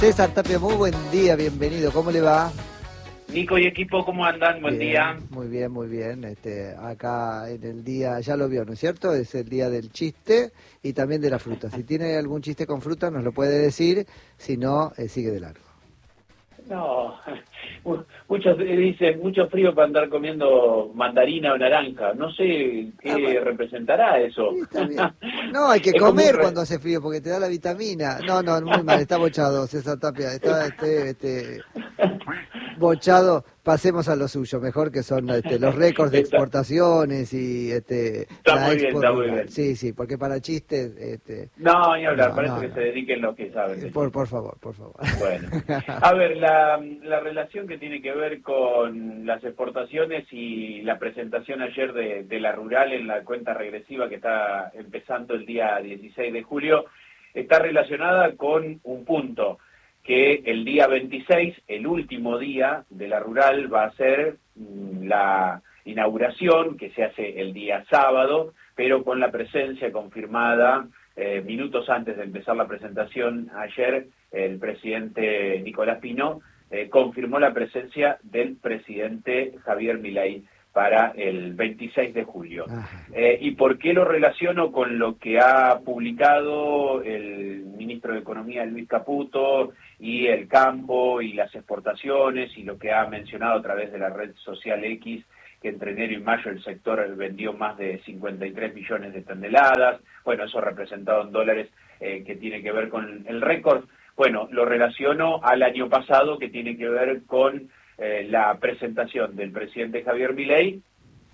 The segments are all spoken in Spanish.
César Tapia, muy buen día, bienvenido, ¿cómo le va? Nico y equipo, ¿cómo andan? Buen día. Muy bien, muy bien. Acá en el día, ya lo vio, ¿no es cierto? Es el día del chiste y también de la fruta. Si tiene algún chiste con fruta, nos lo puede decir, si no, sigue de largo. No, muchos dicen mucho frío para andar comiendo mandarina o naranja. No sé qué Bueno, representará sí, eso. está bien. No, hay que Es como comer cuando hace frío porque te da la vitamina. No, no, muy mal, está bochado, César Tapia. Está bochado. Pasemos a lo suyo, mejor que son los récords de está, exportaciones y está la muy bien, expo está muy rural. bien. Sí, sí, porque para chistes, No, ni hablar, no, parece no, que se no. dediquen los que saben de Por chistes. favor, por favor. Bueno, a ver, la relación que tiene que ver con las exportaciones y la presentación ayer de la rural en la cuenta regresiva que está empezando el día 16 de julio, está relacionada con un punto, que el día 26, el último día de la rural, va a ser la inauguración, que se hace el día sábado, pero con la presencia confirmada minutos antes de empezar la presentación ayer, el presidente Nicolás Pino confirmó la presencia del presidente Javier Milei para el 26 de julio. ¿Y por qué lo relaciono con lo que ha publicado el ministro de Economía, Luis Caputo, y el campo y las exportaciones, y lo que ha mencionado a través de la red social X, que entre enero y mayo el sector vendió más de 53 millones de toneladas? Bueno, eso representado en dólares, que tiene que ver con el récord. Bueno, lo relaciono al año pasado, que tiene que ver con la presentación del presidente Javier Milei,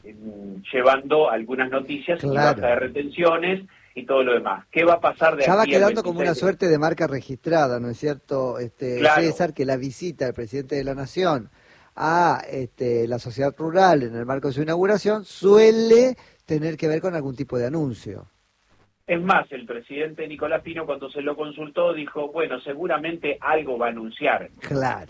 llevando algunas noticias y baja Claro. de retenciones y todo lo demás. ¿Qué va a pasar de Ya va aquí al quedando como 26 una de...? suerte de marca registrada, ¿no es cierto, Claro, César, que la visita del presidente de la Nación a la sociedad rural en el marco de su inauguración suele tener que ver con algún tipo de anuncio? es más, el presidente Nicolás Pino, cuando se lo consultó, dijo, bueno, seguramente algo va a anunciar. Claro.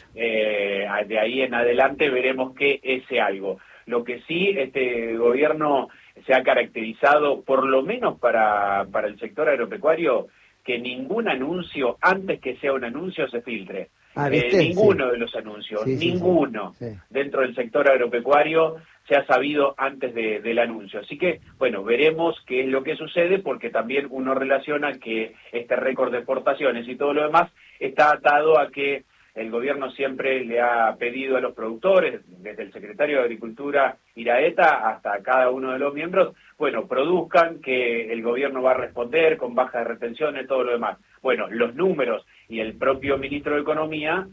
De ahí en adelante veremos qué ese algo. Lo que sí, este gobierno se ha caracterizado, por lo menos para el sector agropecuario, que ningún anuncio, antes que sea un anuncio, se filtre. Ah, ¿viste? Sí, Ninguno de los anuncios, sí, sí, sí. ninguno Sí. dentro del sector agropecuario se ha sabido antes del anuncio. Así que, bueno, veremos qué es lo que sucede, porque también uno relaciona que este récord de exportaciones y todo lo demás está atado a que el gobierno siempre le ha pedido a los productores, desde el secretario de Agricultura Iraeta hasta cada uno de los miembros, bueno, produzcan, que el gobierno va a responder con bajas de retenciones, todo lo demás. Bueno, los números y el propio ministro de Economía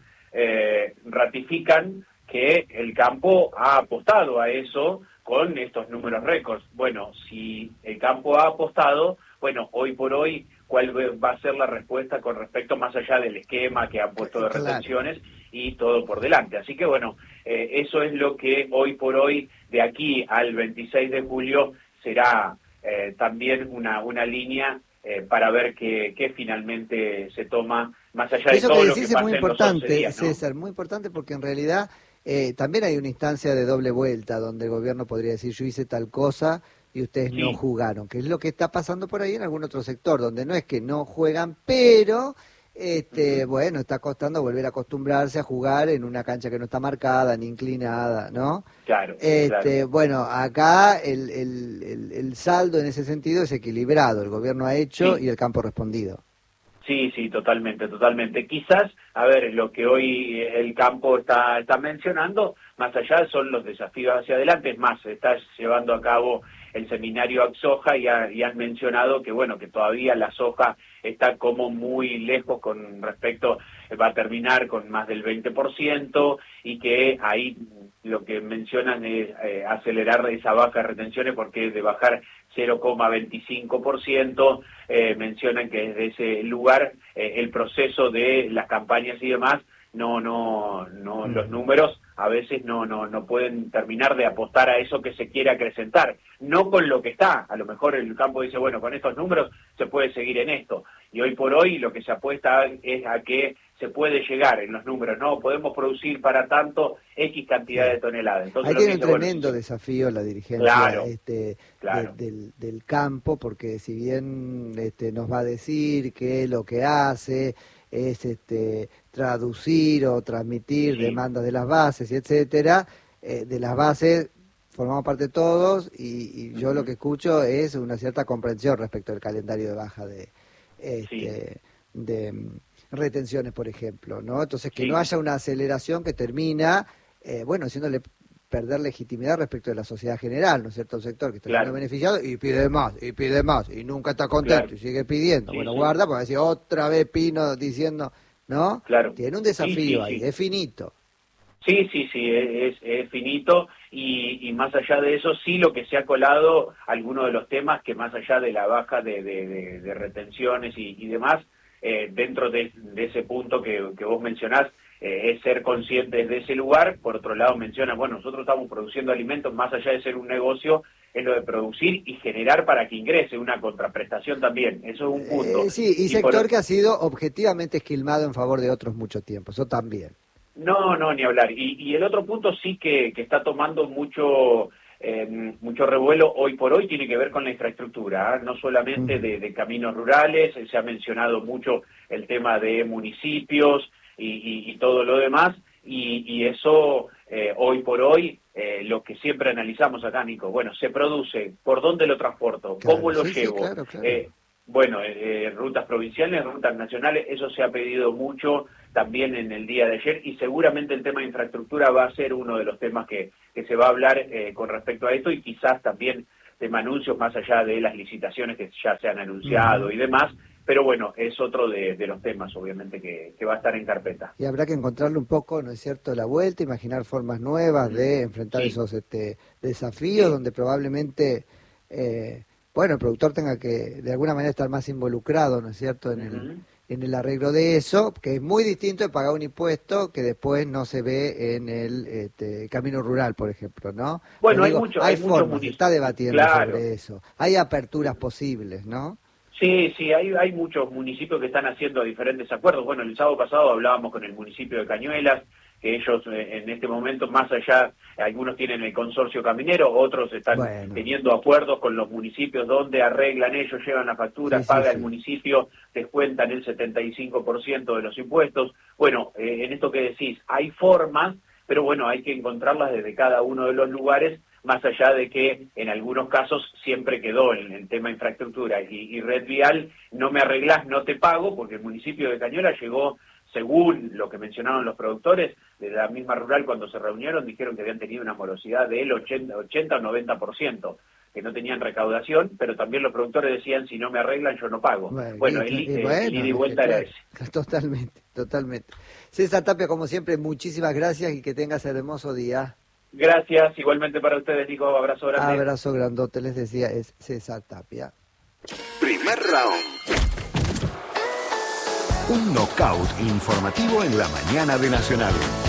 ratifican que el campo ha apostado a eso con estos números récords. Bueno, si el campo ha apostado, bueno, hoy por hoy, ¿cuál va a ser la respuesta con respecto, más allá del esquema que han puesto de Claro. retenciones y todo por delante? Así que bueno, eso es lo que hoy por hoy, de aquí al 26 de julio, será también una línea para ver qué finalmente se toma, más allá de Eso que todo lo que decís es muy pase en los 11 importante, días, ¿no? César, muy importante porque en realidad también hay una instancia de doble vuelta donde el gobierno podría decir yo hice tal cosa y ustedes no Sí, jugaron, que es lo que está pasando por ahí en algún otro sector, donde no es que no juegan, pero bueno, está costando volver a acostumbrarse a jugar en una cancha que no está marcada ni inclinada, ¿no? claro, claro. Bueno, acá el saldo en ese sentido es equilibrado, el gobierno ha hecho Sí, y el campo ha respondido. sí, sí, totalmente, totalmente. Quizás, a ver, lo que hoy el campo está mencionando, más allá son los desafíos hacia adelante. Es más, se está llevando a cabo el seminario AgSoja y han mencionado que, bueno, que todavía la soja está como muy lejos con respecto, va a terminar con más del 20%, y que ahí lo que mencionan es acelerar esa baja de retenciones, porque de bajar 0,25%, mencionan que desde ese lugar el proceso de las campañas y demás, los números a veces no pueden terminar de apostar a eso que se quiere acrecentar, no con lo que está. A lo mejor el campo dice, bueno, con estos números se puede seguir en esto, y hoy por hoy lo que se apuesta es a que se puede llegar en los números, no podemos producir para tanto X cantidad Sí. de toneladas. Entonces Ahí lo que tiene un dice, bueno, si tremendo se... desafío la dirigencia Claro, claro. del campo, porque si bien nos va a decir qué es lo que hace, es traducir o transmitir Sí. demandas de las bases, y etcétera. De las bases formamos parte todos y yo lo que escucho es una cierta comprensión respecto al calendario de baja Sí, de retenciones, por ejemplo, ¿no? Entonces, que no sí, haya una aceleración que termina, haciéndole perder legitimidad respecto de la sociedad general, ¿no es cierto? Un sector que está siendo claro, beneficiado y pide más, y nunca está claro, contento y sigue pidiendo. sí, Bueno, sí, guarda, porque decir otra vez Pino diciendo, ¿no? claro, Tiene un sí, desafío sí, ahí, sí. es finito. Sí, sí, sí, es finito y más allá de eso, sí lo que se ha colado, algunos de los temas que más allá de la baja de retenciones y demás, dentro de ese punto que vos mencionás, es ser conscientes de ese lugar. Por otro lado, mencionan, bueno, nosotros estamos produciendo alimentos, más allá de ser un negocio, es lo de producir y generar para que ingrese una contraprestación también, eso es un punto. Sí, y Y por, sector que ha sido objetivamente esquilmado en favor de otros mucho tiempo, eso también. No, no, ni hablar. Y el otro punto sí que está tomando mucho revuelo hoy por hoy tiene que ver con la infraestructura, ¿eh? No solamente Ujú. de caminos rurales, se ha mencionado mucho el tema de municipios y todo lo demás, y eso hoy por hoy, lo que siempre analizamos acá, Nico, bueno, se produce, ¿por dónde lo transporto? ¿Cómo Claro, lo sí, sí, llevo? claro, claro. Bueno, rutas provinciales, rutas nacionales, eso se ha pedido mucho también en el día de ayer y seguramente el tema de infraestructura va a ser uno de los temas que se va a hablar con respecto a esto y quizás también tema anuncios más allá de las licitaciones que ya se han anunciado Ujú. y demás, pero bueno, es otro de los temas obviamente que va a estar en carpeta. Y habrá que encontrarle un poco, ¿no es cierto?, la vuelta, imaginar formas nuevas Ujú. de enfrentar Sí, esos desafíos, sí. donde probablemente, el productor tenga que de alguna manera estar más involucrado, ¿no es cierto?, Ujú. en el arreglo de eso, que es muy distinto de pagar un impuesto que después no se ve en el camino rural, por ejemplo, ¿no? Pero Bueno, digo, hay hay muchos formas, se está municipios, debatiendo claro. sobre eso, hay aperturas posibles, ¿no? Sí, sí, hay muchos municipios que están haciendo diferentes acuerdos. Bueno, el sábado pasado hablábamos con el municipio de Cañuelas, que ellos en este momento, más allá, algunos tienen el consorcio caminero, otros están Bueno, teniendo acuerdos con los municipios donde arreglan ellos, llevan las sí, facturas, sí, paga el sí. municipio, descuentan el 75% de los impuestos. Bueno, en esto que decís, hay formas, pero bueno, hay que encontrarlas desde cada uno de los lugares más allá de que en algunos casos siempre quedó en el tema infraestructura y red vial, no me arreglás, no te pago, porque el municipio de Cañuela llegó, según lo que mencionaron los productores, de la misma rural cuando se reunieron, dijeron que habían tenido una morosidad del 80 o 90%, que no tenían recaudación, pero también los productores decían, si no me arreglan, yo no pago. Bueno, Bueno, el ida y es que vuelta era claro, ese. totalmente, totalmente. César Tapia, como siempre, muchísimas gracias y que tengas hermoso día. Gracias, igualmente para ustedes, Nico, abrazo grande. Abrazo grandote, les decía, es César Tapia. Primer round. Un knockout informativo en la mañana de Nacional.